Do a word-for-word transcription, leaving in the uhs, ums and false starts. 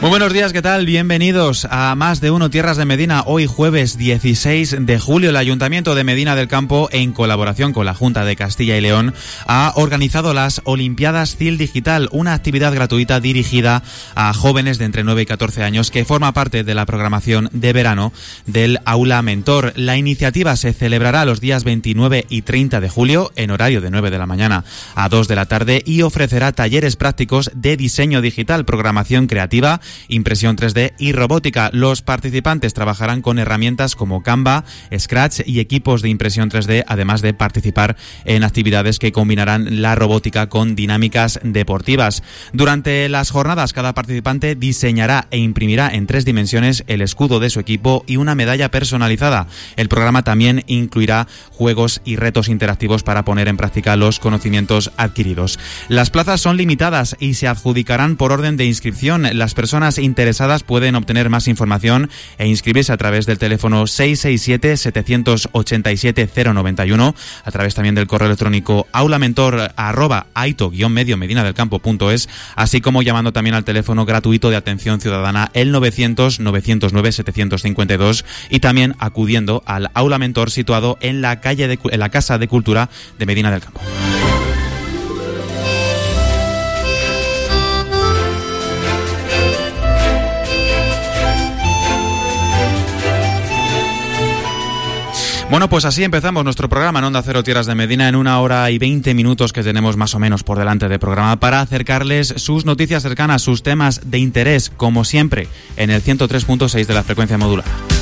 Muy buenos días, ¿qué tal? Bienvenidos a Más de Uno Tierras de Medina. Hoy jueves dieciséis de julio, el Ayuntamiento de Medina del Campo, en colaboración con la Junta de Castilla y León, ha organizado las Olimpiadas C I L Digital, una actividad gratuita dirigida a jóvenes de entre nueve y catorce años que forma parte de la programación de verano del Aula Mentor. La iniciativa se celebrará los días veintinueve y treinta de julio en horario de nueve de la mañana a dos de la tarde y ofrecerá talleres prácticos de diseño digital, programación creativa, impresión tres D y robótica. Los participantes trabajarán con herramientas como Canva, Scratch y equipos de impresión tres D, además de participar en actividades que combinarán la robótica con dinámicas deportivas. Durante las jornadas, cada participante diseñará e imprimirá en tres dimensiones el escudo de su equipo y una medalla personalizada. El programa también incluirá juegos y retos interactivos para poner en práctica los conocimientos adquiridos. Las plazas son limitadas y se adjudicarán por orden de inscripción. Las personas interesadas pueden obtener más información e inscribirse a través del teléfono seis seis siete, siete ocho siete, cero nueve uno, a través también del correo electrónico aulamentor arroba aito guion medio medina del campo punto es, así como llamando también al teléfono gratuito de atención ciudadana el novecientos, novecientos nueve, setecientos cincuenta y dos, y también acudiendo al Aula Mentor situado en la calle de, en la Casa de Cultura de Medina del Campo. Bueno, pues así empezamos nuestro programa en Onda Cero Tierras de Medina, en una hora y veinte minutos que tenemos más o menos por delante de programa para acercarles sus noticias cercanas, sus temas de interés, como siempre, en el ciento tres punto seis de la frecuencia modulada.